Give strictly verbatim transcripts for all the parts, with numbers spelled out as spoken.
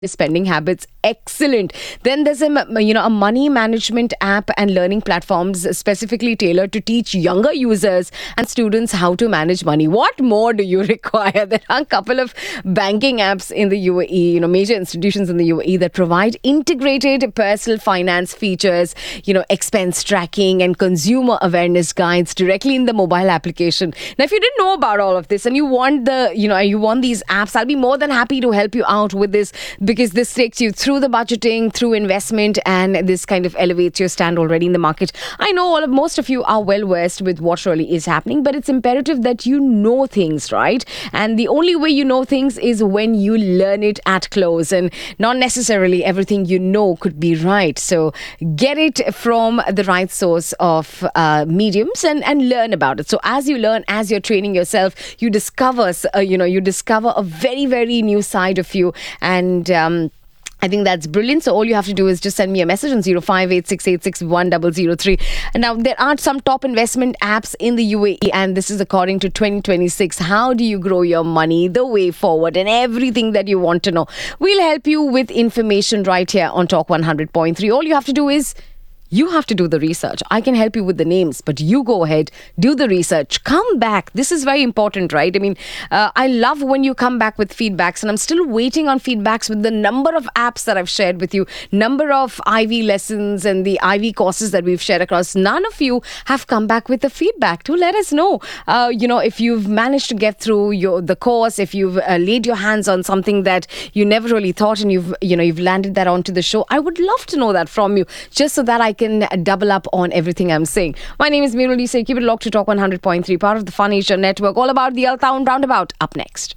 spending habits. Excellent. Then there's a m- you know a money management app and learning platforms specifically tailored to teach younger users and students how to manage money. What more do you require? There are a couple of banking apps in the U A E, you know, major institutions in the U A E that provide integrated personal finance features, you know, expense tracking and consumer awareness guides directly in the mobile application. Now, if you didn't know about all of this and you want the, you know, you want these apps, I'll be more than happy to help you out with this, because this takes you through the budgeting, through investment, and this kind of elevates your stand already in the market. I know all of most of you are well versed with what really is happening, but it's imperative that you know things, right? And the only way you know things is when you learn it at close, and not necessarily everything you know could be right. So get it from the right source of uh, mediums and and learn about it. So as you learn, as you're training yourself, you discover, uh, you know, you discover a very very new side of you, and um, I think that's brilliant. So all you have to do is just send me a message on zero five eight six eight six one zero zero three. And now there are some top investment apps in the U A E, and this is according to twenty twenty-six. How do you grow your money, the way forward, and everything that you want to know? We'll help you with information right here on Talk one hundred point three. All you have to do is you have to do the research. I can help you with the names, but you go ahead, do the research, come back. This is very important, right? I mean, uh, I love when you come back with feedbacks, and I'm still waiting on feedbacks with the number of apps that I've shared with you, number of I V lessons and the I V courses that we've shared across. None of you have come back with the feedback to let us know. Uh, you know, if you've managed to get through your the course, if you've uh, laid your hands on something that you never really thought, and you've you know you've landed that onto the show. I would love to know that from you, just so that I can double up on everything I'm saying. My name is Meerul Lisa. Keep it locked to Talk one hundred point three, part of the Fun Asia Network, all about the Al Town Roundabout. Up next.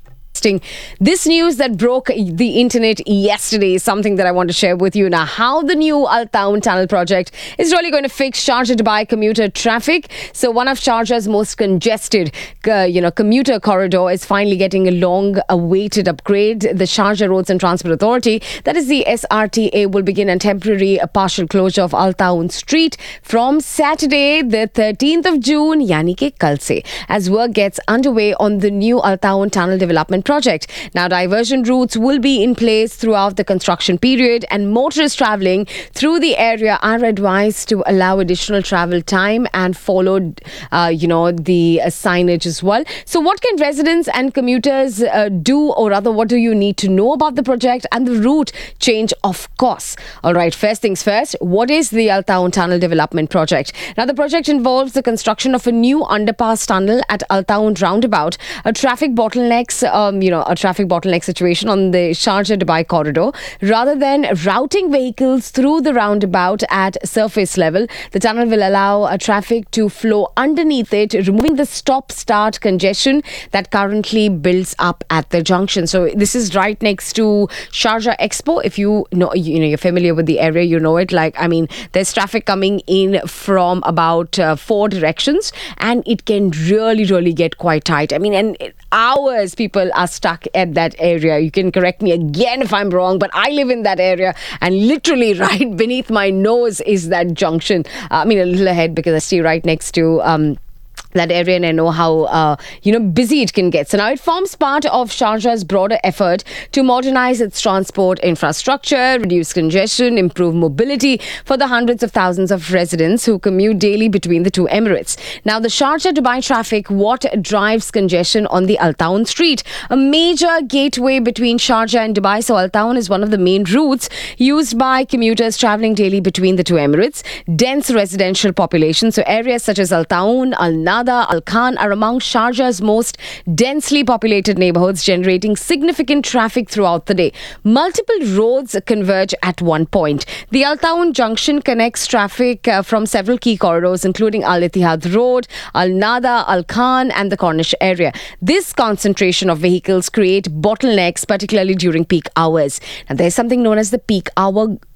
This news that broke the internet yesterday is something that I want to share with you now. How the new Al Town Tunnel project is really going to fix Sharjah Dubai commuter traffic. So one of Sharjah's most congested, uh, you know, commuter corridor is finally getting a long-awaited upgrade. The Sharjah Roads and Transport Authority, that is the S R T A, will begin a temporary a partial closure of Al Town Street from Saturday, the thirteenth of June, yani ke kal se, as work gets underway on the new Al Town Tunnel development project. Now, diversion routes will be in place throughout the construction period, and motorists travelling through the area are advised to allow additional travel time and follow, uh, you know, the uh, signage as well. So, what can residents and commuters uh, do, or rather, what do you need to know about the project and the route change, of course? All right, first things first, what is the Al Town Tunnel Development Project? Now, the project involves the construction of a new underpass tunnel at Al Town Roundabout, a traffic bottlenecks. Um, you know, a traffic bottleneck situation on the Sharjah Dubai corridor. Rather than routing vehicles through the roundabout at surface level, the tunnel will allow uh, traffic to flow underneath it, removing the stop-start congestion that currently builds up at the junction. So this is right next to Sharjah Expo. If you know, you know, you're familiar with the area, you know it. Like, I mean, there's traffic coming in from about uh, four directions, and it can really, really get quite tight. I mean, and hours people are stuck at that area. You can correct me again if I'm wrong, but I live in that area, and literally right beneath my nose is that junction. Uh, I mean, a little ahead, because I stay right next to um that area, and I know how uh, you know busy it can get. So now it forms part of Sharjah's broader effort to modernize its transport infrastructure, reduce congestion, improve mobility for the hundreds of thousands of residents who commute daily between the two Emirates. Now, the Sharjah Dubai traffic, what drives congestion on the Al Town Street, a major gateway between Sharjah and Dubai. So Al Town is one of the main routes used by commuters traveling daily between the two Emirates. Dense residential population, so areas such as Al Town, Al Nada, Al Khan are among Sharjah's most densely populated neighborhoods, generating significant traffic throughout the day. Multiple roads converge at one point. The Al Town Junction connects traffic uh, from several key corridors, including Al Ittihad Road, Al Nada, Al Khan, and the Corniche area. This concentration of vehicles create bottlenecks, particularly during peak hours. Now, there's something known as the peak hour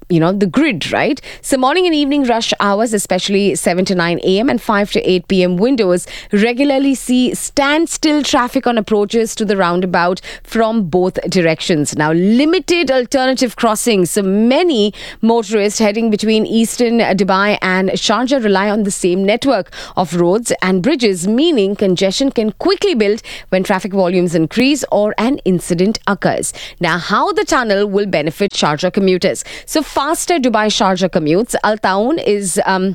you know, the grid, right? So morning and evening rush hours, especially seven to nine a.m. and five to eight p.m. windows, regularly see standstill traffic on approaches to the roundabout from both directions. Now, limited alternative crossings. So many motorists heading between eastern Dubai and Sharjah rely on the same network of roads and bridges, meaning congestion can quickly build when traffic volumes increase or an incident occurs. Now, how the tunnel will benefit Sharjah commuters. So faster Dubai-Sharjah commutes. Al Taun is um,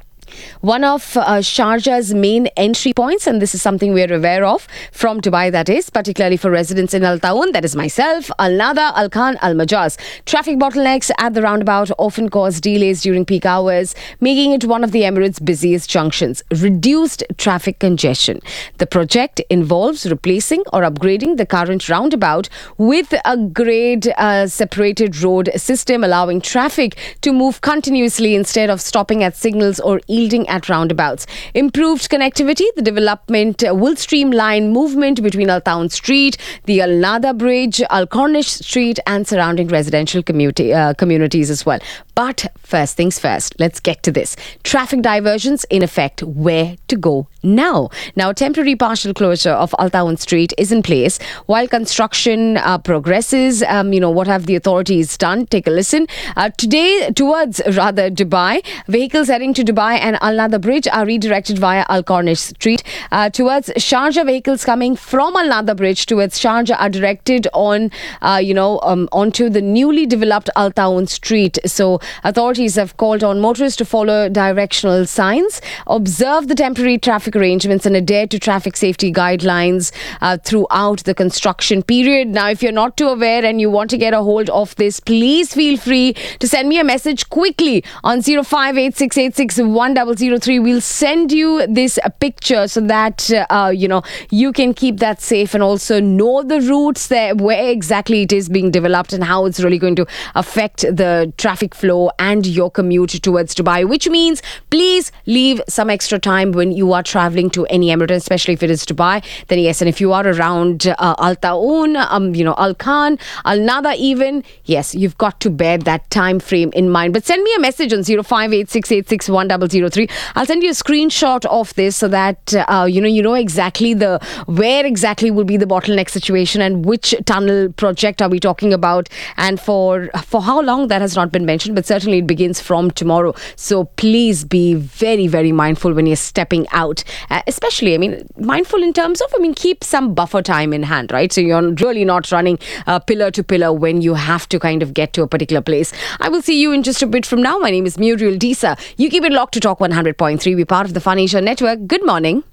one of uh, Sharjah's main entry points, and this is something we're aware of from Dubai, that is, particularly for residents in Al Taun, that is myself, Al Nada, Al Khan, Al Majaz. Traffic bottlenecks at the roundabout often cause delays during peak hours, making it one of the Emirates' busiest junctions. Reduced traffic congestion. The project involves replacing or upgrading the current roundabout with a grade uh, separated road system, allowing traffic to move continuously instead of stopping at signals or yielding at roundabouts. Improved connectivity. The development will streamline movement between Al Taun Street, the Al Nada Bridge, Al Cornish Street and surrounding residential community, uh, communities as well. But first things first, let's get to this. Traffic diversions in effect. Where to go now? Now, temporary partial closure of Al Taun Street is in place while construction uh, progresses. Um, you know, what have the authorities done? Take a listen. Uh, today, towards rather Dubai, vehicles heading to Dubai and Al Nada Bridge are redirected via Al Cornish Street. Uh, towards Sharjah, vehicles coming from Al Nada Bridge towards Sharjah are directed on, uh, you know, um, onto the newly developed Al Taun Street. So authorities have called on motorists to follow directional signs, observe the temporary traffic arrangements and adhere to traffic safety guidelines uh, throughout the construction period. Now, if you're not too aware and you want to get a hold of this, please feel free to send me a message quickly on zero five eight six eight six one zero zero three. We'll send you this uh, picture so that, uh, you know, you can keep that safe and also know the routes there, where exactly it is being developed and how it's really going to affect the traffic flow and your commute towards Dubai, which means please leave some extra time when you are traveling to any Emirate, especially if it is Dubai. Then yes, and if you are around uh, Al Taun, um, you know, Al Khan, Al Nada even, yes, you've got to bear that time frame in mind. But send me a message on zero five eight six eight six one zero zero three. I'll send you a screenshot of this so that uh, you know you know exactly the where exactly will be the bottleneck situation and which tunnel project are we talking about, and for for how long. That has not been mentioned, but certainly it begins from tomorrow. So please be very, very mindful when you're stepping out, uh, especially, I mean, mindful in terms of, I mean, keep some buffer time in hand, right? So you're really not running uh, pillar to pillar when you have to kind of get to a particular place. I will see you in just a bit from now. My name is Muriel Disa. You keep it locked to Talk one hundred point three. We're part of the Fun Asia Network. Good morning.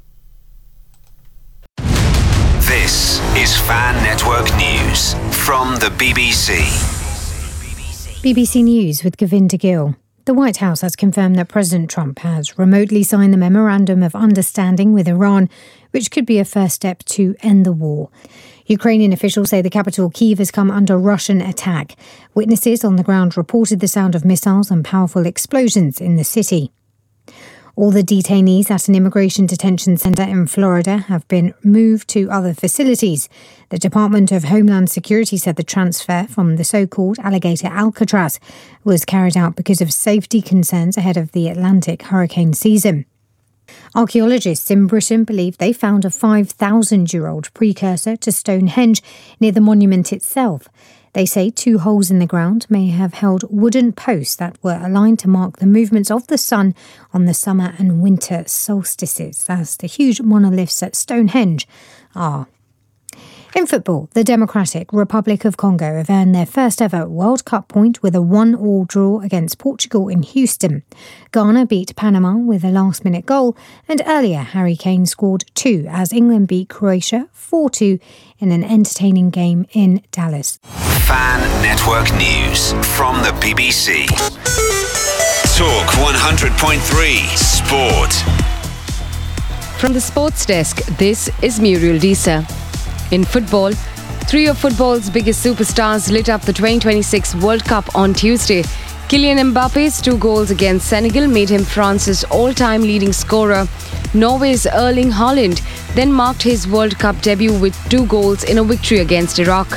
This is Fan Network News from the B B C. B B C News with Govinda Gill. The White House has confirmed that President Trump has remotely signed the Memorandum of Understanding with Iran, which could be a first step to end the war. Ukrainian officials say the capital, Kyiv, has come under Russian attack. Witnesses on the ground reported the sound of missiles and powerful explosions in the city. All the detainees at an immigration detention centre in Florida have been moved to other facilities. The Department of Homeland Security said the transfer from the so-called Alligator Alcatraz was carried out because of safety concerns ahead of the Atlantic hurricane season. Archaeologists in Britain believe they found a five thousand year old precursor to Stonehenge near the monument itself. They say two holes in the ground may have held wooden posts that were aligned to mark the movements of the sun on the summer and winter solstices, as the huge monoliths at Stonehenge are. In football, the Democratic Republic of Congo have earned their first ever World Cup point with a one all draw against Portugal in Houston. Ghana beat Panama with a last-minute goal, and earlier Harry Kane scored two as England beat Croatia four two in an entertaining game in Dallas. Fan Network News from the B B C. Talk one hundred point three Sport. From the sports desk, this is Muriel Disa. In football, three of football's biggest superstars lit up the twenty twenty-six World Cup on Tuesday. Kylian Mbappe's two goals against Senegal made him France's all-time leading scorer. Norway's Erling Haaland then marked his World Cup debut with two goals in a victory against Iraq.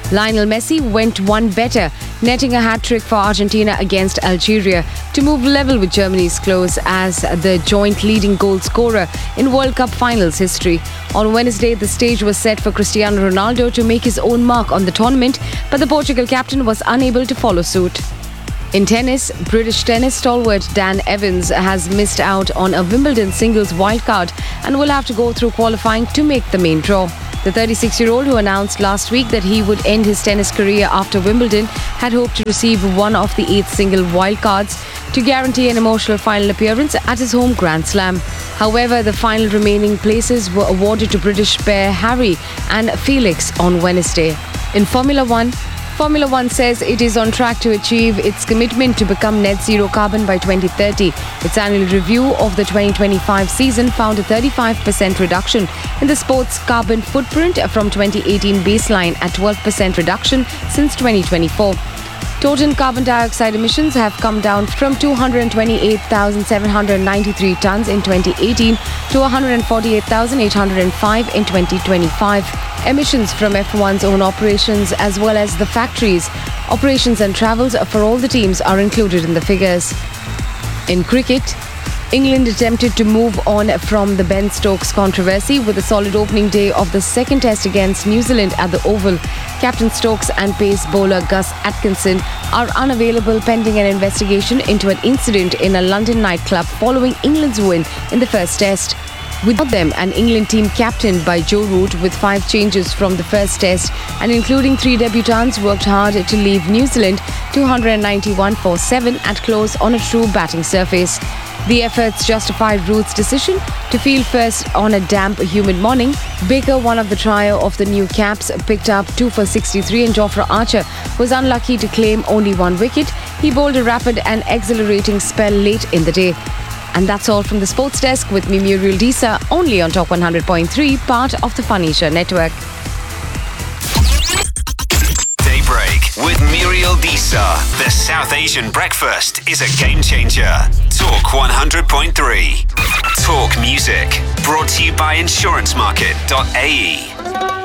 Lionel Messi went one better, netting a hat-trick for Argentina against Algeria to move level with Germany's close as the joint leading goal scorer in World Cup finals history. On Wednesday, the stage was set for Cristiano Ronaldo to make his own mark on the tournament, but the Portugal captain was unable to follow suit. In tennis, British tennis stalwart Dan Evans has missed out on a Wimbledon singles wildcard and will have to go through qualifying to make the main draw. The thirty-six-year-old, who announced last week that he would end his tennis career after Wimbledon, had hoped to receive one of the eight single wildcards to guarantee an emotional final appearance at his home Grand Slam. However, the final remaining places were awarded to British pair Harry and Felix on Wednesday. In Formula One, Formula One says it is on track to achieve its commitment to become net zero carbon by twenty thirty. Its annual review of the twenty twenty-five season found a thirty-five percent reduction in the sport's carbon footprint from twenty eighteen baseline at twelve percent reduction since twenty twenty-four. Total carbon dioxide emissions have come down from two hundred twenty-eight thousand seven hundred ninety-three tons in twenty eighteen to one hundred forty-eight thousand eight hundred five in twenty twenty-five. Emissions from F one's own operations as well as the factories, operations and travels for all the teams are included in the figures. In cricket, England attempted to move on from the Ben Stokes controversy with a solid opening day of the second test against New Zealand at the Oval. Captain Stokes and pace bowler Gus Atkinson are unavailable pending an investigation into an incident in a London nightclub following England's win in the first test. Without them, an England team captained by Joe Root with five changes from the first test and including three debutants worked hard to leave New Zealand two hundred ninety-one for seven at close on a true batting surface. The efforts justified Root's decision to field first on a damp, humid morning. Baker, one of the trio of the new caps, picked up two for sixty-three and Jofra Archer was unlucky to claim only one wicket. He bowled a rapid and exhilarating spell late in the day. And that's all from the Sports Desk with me, Muriel Disa, only on Talk one hundred point three, part of the Phanisha Network. Daybreak with Muriel Disa. The South Asian breakfast is a game changer. Talk one hundred point three. Talk music. Brought to you by insurance market dot a e.